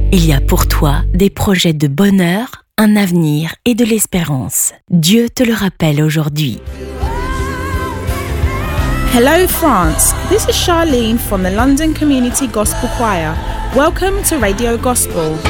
Il y a pour toi des projets de bonheur, un avenir et de l'espérance. Dieu te le rappelle aujourd'hui. Hello France, this is Charlene from the London Community Gospel Choir. Welcome to Radio Gospel.